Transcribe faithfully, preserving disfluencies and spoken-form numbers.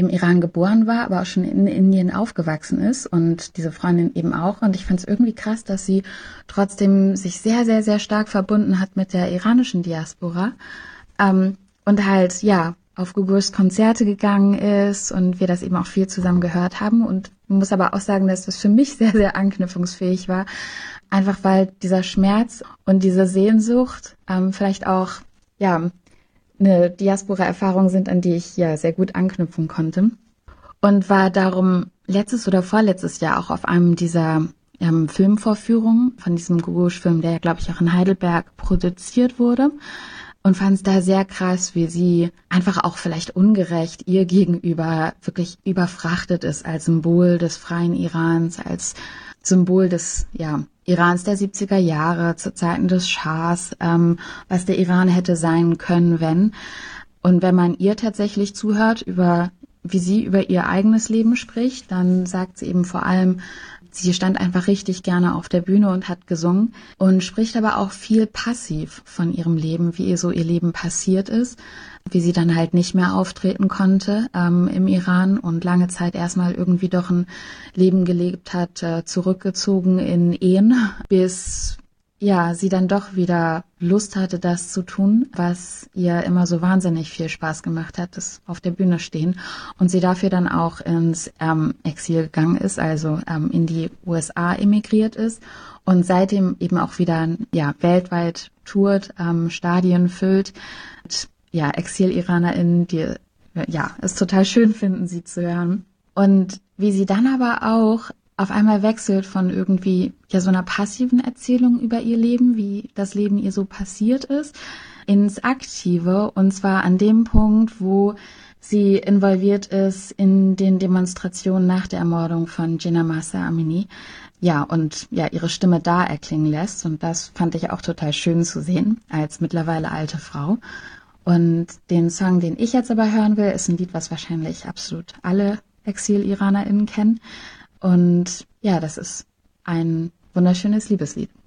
im Iran geboren war, aber auch schon in Indien aufgewachsen ist und diese Freundin eben auch. Und ich fand es irgendwie krass, dass sie trotzdem sich sehr, sehr, sehr stark verbunden hat mit der iranischen Diaspora. Ähm, und halt, ja, auf Gugurs Konzerte gegangen ist und wir das eben auch viel zusammen gehört haben. Und man muss aber auch sagen, dass das für mich sehr, sehr anknüpfungsfähig war. Einfach weil dieser Schmerz und diese Sehnsucht ähm, vielleicht auch, ja, eine Diaspora-Erfahrung sind, an die ich ja sehr gut anknüpfen konnte. Und war darum letztes oder vorletztes Jahr auch auf einem dieser ähm, Filmvorführungen von diesem Gugush-Film, der, glaube ich, auch in Heidelberg produziert wurde. Und fand es da sehr krass, wie sie einfach auch vielleicht ungerecht ihr gegenüber wirklich überfrachtet ist als Symbol des freien Irans, als Symbol des ja Irans der siebziger Jahre, zu Zeiten des Schahs, ähm, was der Iran hätte sein können, wenn. Und wenn man ihr tatsächlich zuhört, über wie sie über ihr eigenes Leben spricht, dann sagt sie eben vor allem, sie stand einfach richtig gerne auf der Bühne und hat gesungen und spricht aber auch viel passiv von ihrem Leben, wie ihr so ihr Leben passiert ist, wie sie dann halt nicht mehr auftreten konnte ähm, im Iran und lange Zeit erstmal irgendwie doch ein Leben gelebt hat, äh, zurückgezogen in Ehen, bis ja sie dann doch wieder Lust hatte, das zu tun, was ihr immer so wahnsinnig viel Spaß gemacht hat, das auf der Bühne stehen. Und sie dafür dann auch ins ähm, Exil gegangen ist, also ähm, in die U S A emigriert ist und seitdem eben auch wieder ja weltweit tourt, ähm, Stadien füllt. Und, ja, Exil-IranerInnen, die ja es total schön finden, sie zu hören. Und wie sie dann aber auch auf einmal wechselt von irgendwie ja so einer passiven Erzählung über ihr Leben, wie das Leben ihr so passiert ist, ins Aktive. Und zwar an dem Punkt, wo sie involviert ist in den Demonstrationen nach der Ermordung von Jina Mahsa Amini. Ja, und ja, ihre Stimme da erklingen lässt. Und das fand ich auch total schön zu sehen, als mittlerweile alte Frau. Und den Song, den ich jetzt aber hören will, ist ein Lied, was wahrscheinlich absolut alle Exil-IranerInnen kennen. Und ja, das ist ein wunderschönes Liebeslied.